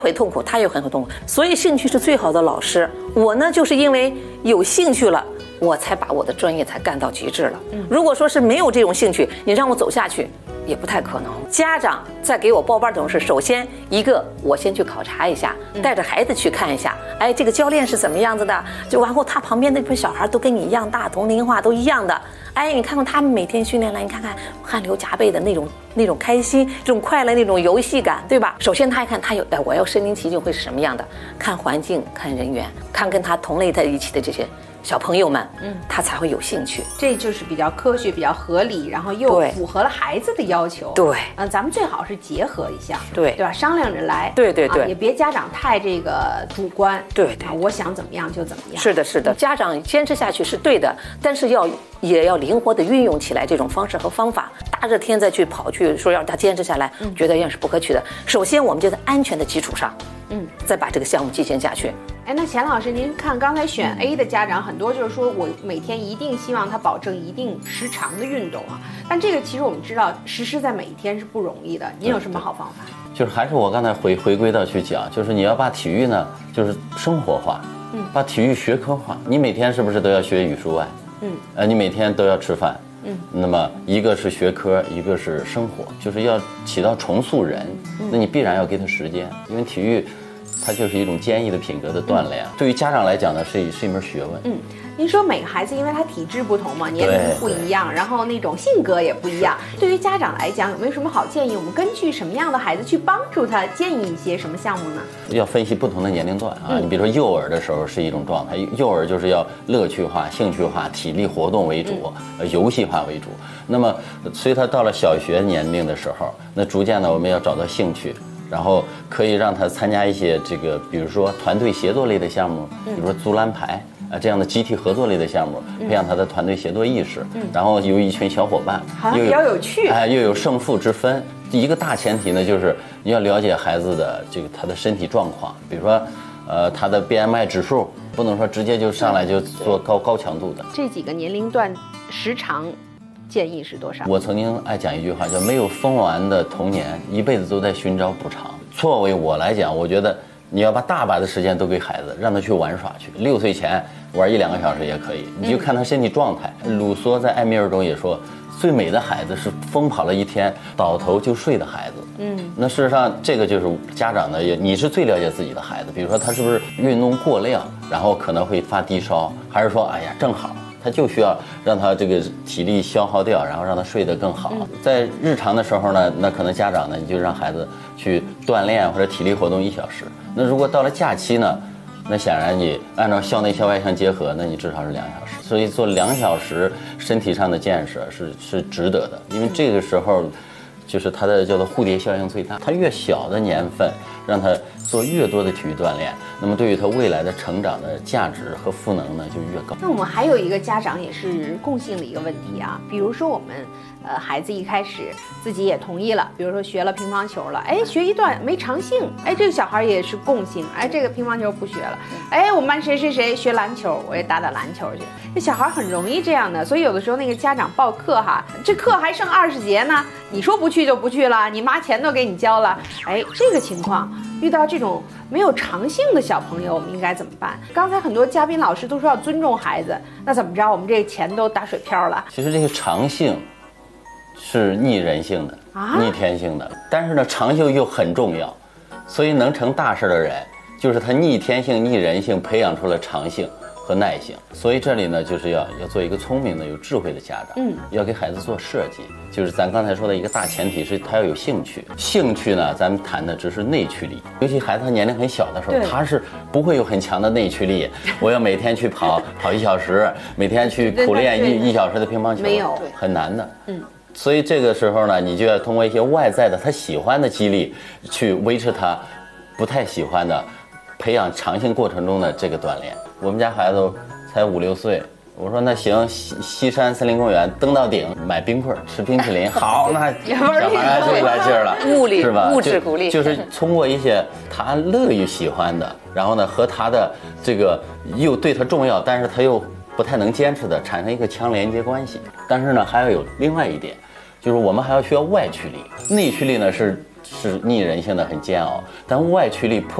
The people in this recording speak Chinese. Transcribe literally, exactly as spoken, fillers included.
会痛苦，他也很痛苦。所以兴趣是最好的老师。我呢，就是因为有兴趣了，我才把我的专业才干到极致了。如果说是没有这种兴趣，你让我走下去，也不太可能。家长在给我报班的同时，首先一个我先去考察一下，带着孩子去看一下，哎，这个教练是怎么样子的，就然后他旁边那群小孩都跟你一样大，同龄化都一样的。哎，你看看他们每天训练来，你看看汗流浃背的那种那种开心，这种快乐，那种游戏感，对吧？首先他一看他有，哎，我要身临其境会是什么样的？看环境，看人员，看跟他同类在一起的这些小朋友们，嗯，他才会有兴趣。 这就是比较科学、比较合理，然后又符合了孩子的要求。 对， 嗯，咱们最好是结合一下， 对对吧？商量着来。 对对对， 啊、也别家长太这个主观。 对对、 啊，我想怎么样就怎么样。 是的，是的，家长坚持下去是对的，但是要也要灵活的运用起来这种方式和方法。大热天再去跑去说让他坚持下来，嗯、觉得也是不可取的。首先，我们就在安全的基础上，嗯，再把这个项目进行下去。 哎，那钱老师，您看刚才选 A 的家长很多就是说我每天一定希望他保证一定时长的运动啊，但这个其实我们知道实施在每一天是不容易的。您有什么好方法？ 就是还是我刚才回回归到去讲，就是你要把体育呢，就是生活化，嗯，把体育学科化。你每天是不是都要学语数外？嗯，呃，你每天都要吃饭。嗯，那么一个是学科，一个是生活，就是要起到重塑人。那你必然要给他时间，因为体育它就是一种坚毅的品格的锻炼。对于家长来讲呢，是一是一门学问。嗯， 您说每个孩子因为他体质不同嘛，年龄不一样，然后那种性格也不一样。对于家长来讲，有没有什么好建议？我们根据什么样的孩子去帮助他，建议一些什么项目呢？ 要分析不同的年龄段啊。你比如说幼儿的时候是一种状态，幼儿就是要乐趣化、兴趣化、体力活动为主，呃，游戏化为主。那么随他到了小学年龄的时候，那逐渐的我们要找到兴趣。然后可以让他参加一些这个，比如说团队协作类的项目，比如说足篮排啊这样的集体合作类的项目，培养他的团队协作意识。然后有一群小伙伴， 好像比较有趣， 哎，又有胜负之分。一个大前提呢，就是你要了解孩子的这个他的身体状况，比如说，呃，他的 B M I 指数，不能说直接就上来就做高高强度的。 这几个年龄段时长建议是多少？ 我曾经爱讲一句话，叫没有疯完的童年，一辈子都在寻找补偿。作为我来讲，我觉得你要把大把的时间都给孩子，让他去玩耍去。六岁前玩一两个小时也可以，你就看他身体状态。嗯、鲁梭在《艾米尔》中也说，最美的孩子是疯跑了一天倒头就睡的孩子。嗯，那事实上这个就是家长呢，也你是最了解自己的孩子。比如说他是不是运动过量，然后可能会发低烧，还是说哎呀正好。他就需要让他这个体力消耗掉，然后让他睡得更好。在日常的时候呢，那可能家长呢，你就让孩子去锻炼或者体力活动一小时。那如果到了假期呢，那显然你按照校内校外相结合，那你至少是两小时。所以做两小时身体上的建设是是值得的，因为这个时候就是它的叫做蝴蝶效应最大。他越小的年份，让他做越多的体育锻炼，那么对于他未来的成长的价值和赋能呢就越高。 那我们还有一个家长也是共性的一个问题啊，比如说我们呃孩子一开始自己也同意了，比如说学了乒乓球了，哎学一段没长性，哎这个小孩也是共性，哎这个乒乓球不学了，哎我们班谁谁谁学篮球，我也打打篮球去。这小孩很容易这样的，所以有的时候那个家长报课哈，这课还剩二十节呢，你说不去就不去了，你妈钱都给你交了，哎这个情况遇到这种没有长性的小朋友，我们应该怎么办？刚才很多嘉宾老师都说要尊重孩子，那怎么着？我们这钱都打水漂了。 其实这个长性是逆人性的、啊、逆天性的，但是呢，长性又很重要，所以能成大事的人，就是他逆天性、逆人性培养出了长性和耐性。所以这里呢，就是要要做一个聪明的、有智慧的家长，嗯，要给孩子做设计。就是咱刚才说的一个大前提是他要有兴趣，兴趣呢，咱们谈的只是内驱力。尤其孩子他年龄很小的时候，他是不会有很强的内驱力。我要每天去跑跑一小时，每天去苦练一一小时的乒乓球， 没有很难的。嗯，所以这个时候呢，你就要通过一些外在的他喜欢的激励，去维持他不太喜欢的，培养长性过程中的这个锻炼。我们家孩子才五六岁。我说那行，西西山森林公园登到顶买冰棍吃冰淇淋，好，那小孩就来劲儿了， 物理是吧？ 物质鼓励就，就是通过一些他乐于喜欢的，然后呢和他的这个又对他重要，但是他又不太能坚持的，产生一个强连接关系。但是呢，还要有另外一点，就是我们还要需要外驱力，内驱力呢是是逆人性的、很煎熬，但外驱力迫